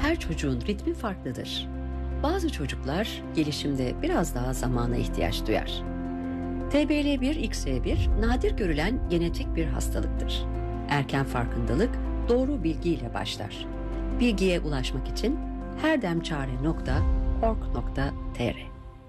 Her çocuğun ritmi farklıdır. Bazı çocuklar gelişimde biraz daha zamana ihtiyaç duyar. TBL1-XY1 nadir görülen genetik bir hastalıktır. Erken farkındalık doğru bilgiyle başlar. Bilgiye ulaşmak için herdemçare.org.tr.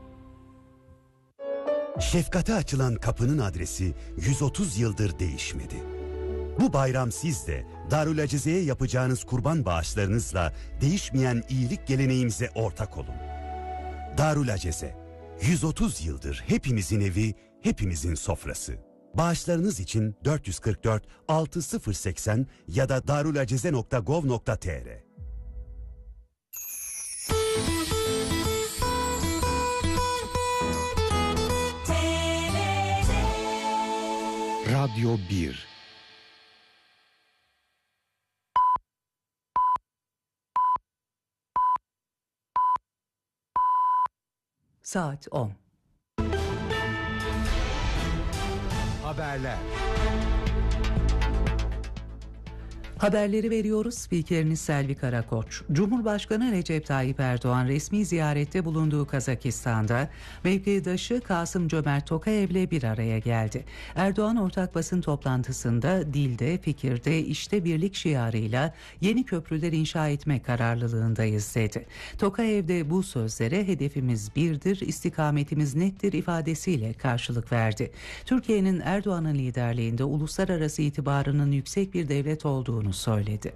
Şefkate açılan kapının adresi 130 yıldır değişmedi. Bu bayram siz de Darül Acize'ye yapacağınız kurban bağışlarınızla değişmeyen iyilik geleneğimize ortak olun. Darül Acize, 130 yıldır hepimizin evi, hepimizin sofrası. Bağışlarınız için 444 6080 ya da darulacize.gov.tr. Radyo 1. Saat 10. Haberler. Haberleri veriyoruz. Spikeriniz Selvi Karakoç. Cumhurbaşkanı Recep Tayyip Erdoğan resmi ziyarette bulunduğu Kazakistan'da mevkidaşı Kasım-Cömert Tokayev'le bir araya geldi. Erdoğan ortak basın toplantısında dilde, fikirde, işte birlik şiarıyla yeni köprüler inşa etme kararlılığındayız dedi. Tokayev de bu sözlere hedefimiz birdir, istikametimiz nettir ifadesiyle karşılık verdi. Türkiye'nin Erdoğan'ın liderliğinde uluslararası itibarının yüksek bir devlet olduğunu söyledi.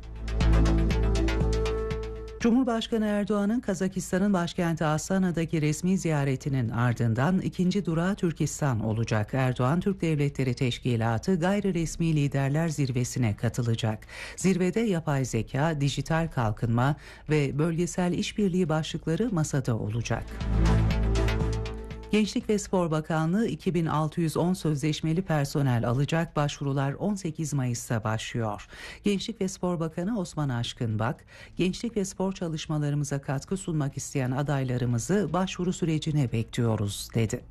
Cumhurbaşkanı Erdoğan'ın Kazakistan'ın başkenti Astana'daki resmi ziyaretinin ardından ikinci durağı Türkistan olacak. Erdoğan, Türk Devletleri Teşkilatı Gayri Resmi Liderler Zirvesi'ne katılacak. Zirvede yapay zeka, dijital kalkınma ve bölgesel işbirliği başlıkları masada olacak. Gençlik ve Spor Bakanlığı 2610 sözleşmeli personel alacak. Başvurular 18 Mayıs'ta başlıyor. Gençlik ve Spor Bakanı Osman Aşkınbak, gençlik ve spor çalışmalarımıza katkı sunmak isteyen adaylarımızı başvuru sürecine bekliyoruz dedi.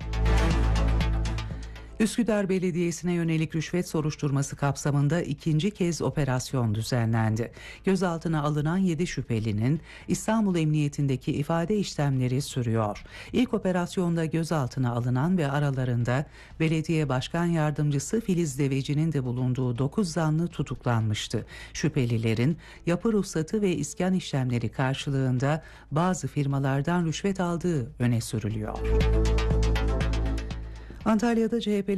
Üsküdar Belediyesi'ne yönelik rüşvet soruşturması kapsamında ikinci kez operasyon düzenlendi. Gözaltına alınan 7 şüphelinin İstanbul Emniyetindeki ifade işlemleri sürüyor. İlk operasyonda gözaltına alınan ve aralarında belediye başkan yardımcısı Filiz Deveci'nin de bulunduğu 9 zanlı tutuklanmıştı. Şüphelilerin yapı ruhsatı ve iskan işlemleri karşılığında bazı firmalardan rüşvet aldığı öne sürülüyor. Antalya'da CHP